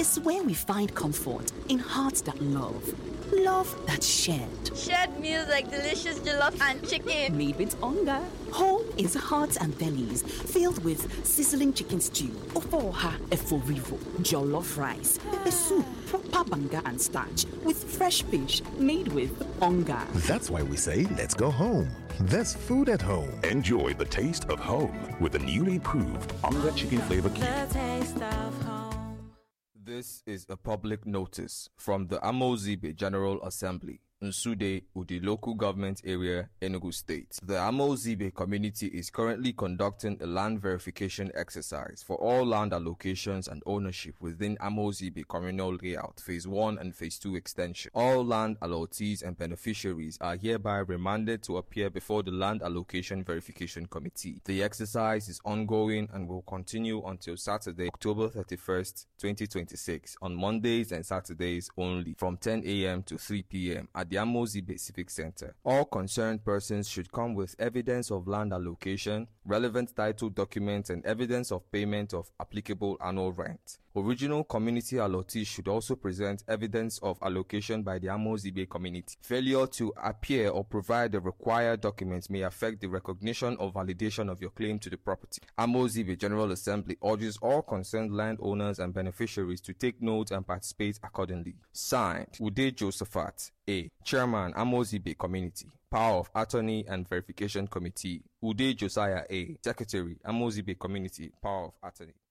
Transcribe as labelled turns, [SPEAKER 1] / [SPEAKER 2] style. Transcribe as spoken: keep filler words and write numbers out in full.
[SPEAKER 1] is where we find comfort in hearts that love. Love that's shared.
[SPEAKER 2] Shared meals like delicious jollof and chicken.
[SPEAKER 1] Made with hunger. Home is hearts and bellies filled with sizzling chicken stew, ofoha eforivo, jollof rice, pepper soup, proper banga and starch with fresh fish made with hunger.
[SPEAKER 3] That's why we say let's go home. There's food at home.
[SPEAKER 4] Enjoy the taste of home with the newly approved Onga Chicken Flavor Cube.
[SPEAKER 5] The taste of home.
[SPEAKER 6] This is a public notice from the Amozibe General Assembly, Nsude, Udi Local Government Area, Enugu State. The Amozibe community is currently conducting a land verification exercise for all land allocations and ownership within Amozibe Communal Layout Phase one and Phase two extension. All land allottees and beneficiaries are hereby remanded to appear before the Land Allocation Verification Committee. The exercise is ongoing and will continue until Saturday, October thirty-first, twenty twenty-six, on Mondays and Saturdays only, from ten a m to three p m at the Amozibe Civic Center. All concerned persons should come with evidence of land allocation, relevant title documents, and evidence of payment of applicable annual rent. Original community allottees should also present evidence of allocation by the Amozibe community. Failure to appear or provide the required documents may affect the recognition or validation of your claim to the property. Amozibe General Assembly urges all concerned landowners and beneficiaries to take note and participate accordingly. Signed, Ude Josephat, A. Chairman, Amozibe Community. Power of Attorney and Verification Committee, Ude Josiah A. Secretary, Amozibe Community. Power of Attorney.